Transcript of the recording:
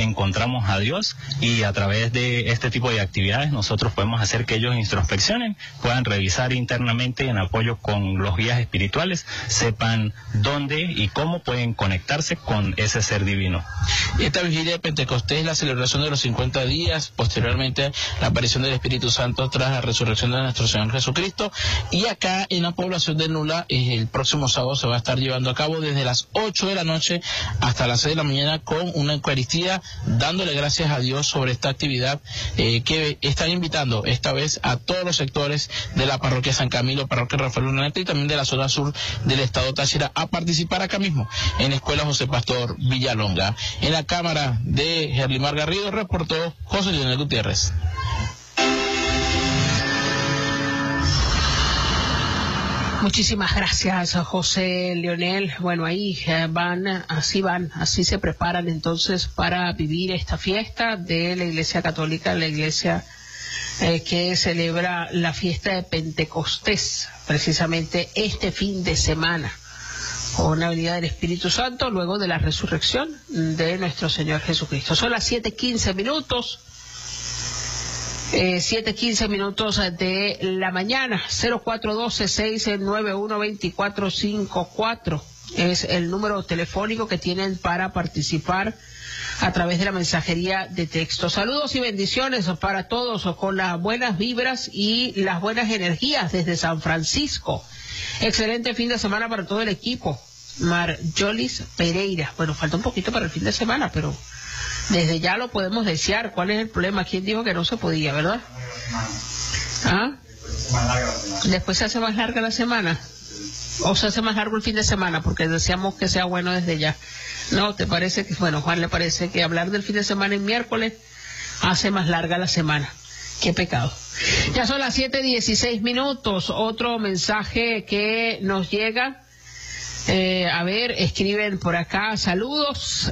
encontramos a Dios, y a través de este tipo de actividades nosotros podemos hacer que ellos introspeccionen, puedan revisar internamente en apoyo con los guías espirituales, sepan dónde y cómo pueden conectarse con ese ser divino. Esta vigilia de Pentecostés es la celebración de los 50 días, posteriormente la aparición del Espíritu Santo tras la resurrección de nuestro Señor Jesucristo, y acá en la población de Nula el próximo sábado se va a estar llevando a cabo desde las 8 de la noche hasta las 6 de la mañana con una Eucaristía, dándole gracias a Dios sobre esta actividad que están invitando esta vez a todos los sectores de la parroquia San Camilo, parroquia Rafael Urdaneta y también de la zona sur del estado Táchira a participar acá mismo en la Escuela José Pastor Villalonga. En la cámara de Gerlimar Garrido reportó José Leonel Gutiérrez. Muchísimas gracias, José Leonel. Bueno, ahí así se preparan entonces para vivir esta fiesta de la Iglesia Católica, la Iglesia que celebra la fiesta de Pentecostés, precisamente este fin de semana, con la venida del Espíritu Santo, luego de la resurrección de nuestro Señor Jesucristo. Son las 7:15 minutos. 7:15 minutos de la mañana. 0412-691-2454 es el número telefónico que tienen para participar a través de la mensajería de texto. Saludos y bendiciones para todos, con las buenas vibras y las buenas energías desde San Francisco. Excelente fin de semana para todo el equipo. Marjolis Pereira. Bueno, falta un poquito para el fin de semana, pero desde ya lo podemos desear. ¿Cuál es el problema? ¿Quién dijo que no se podía, verdad? ¿Ah? Después se hace más larga la semana. O se hace más largo el fin de semana, porque deseamos que sea bueno desde ya. ¿No? ¿Te parece que, bueno, Juan, le parece que hablar del fin de semana en miércoles hace más larga la semana? Qué pecado. Ya son las 7:16 minutos. Otro mensaje que nos llega. Escriben por acá, saludos,